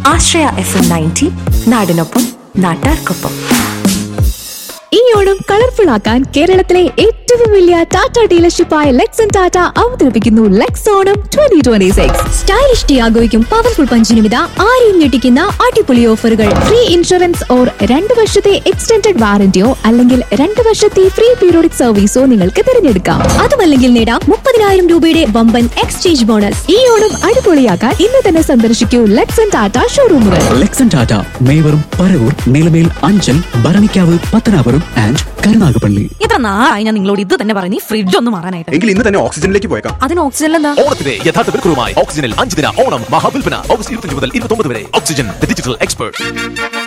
ആശ്രയ FM 90 നാടിനൊപ്പം നാട്ടാർക്കൊപ്പം. ഈ ഓണം കളർഫുൾ ആക്കാൻ കേരളത്തിലെ ഏറ്റവും വലിയ ടാറ്റ ഡീലർഷിപ്പായ ലെക്സൺ ടാറ്റ അവതരിപ്പിക്കുന്നു ലെക്സ് ഓണം 2026. സ്റ്റൈലിഷ് ടിയാഗോയ്ക്കും പവർഫുൾ പഞ്ചിനുമിത ആരെയും ഞെട്ടിക്കുന്ന അടിപൊളി ഓഫറുകൾ. ഫ്രീ ഇൻഷുറൻസ് ഓർ 2 വർഷത്തെ എക്സ്റ്റൻഡഡ് വാറന്റിയോ അല്ലെങ്കിൽ 2 വർഷത്തെ ഫ്രീ പീരിയോഡിക് സർവീസോ നിങ്ങൾക്ക് തിരഞ്ഞെടുക്കാം. അതുമല്ലെങ്കിൽ നേടാം 30,000 രൂപയുടെ വമ്പൻ എക്സ്ചേഞ്ച് ബോണസ്. ഈ ഓണം അടിപൊളിയാക്കാൻ ഇന്ന് തന്നെ സന്ദർശിക്കൂ ലെക്സൺ ടാറ്റ ഷോറൂമുകൾ. ലെക്സൺ ടാറ്റ മേവറും പരവൂർ നിലമേൽ അഞ്ചൽ ഭരണിക്കാവ് പത്തനാപുരം ആൻഡ് കരുനാഗപ്പള്ളി. എത്ര നാളായി ഞാൻ നിങ്ങളോട് ഇത് തന്നെ പറഞ്ഞു, ഫ്രിഡ്ജ് ഒന്ന് മാറാനായിട്ട്. എങ്കിൽ ഇന്ന് തന്നെ ഓക്സിജനിലേക്ക് പോയേക്കാം. അതിന് ഓക്സിജൻ എന്താ? ഓണത്തിന്റെ യഥാർത്ഥ വിൽക്കുറവുമായി ഓക്സിജനിൽ 5 ദിന ഓണം മഹാവിൽപ്പന ഓഗസ്റ്റ് 25 മുതൽ 29 വരെ. Oxygen, the digital expert.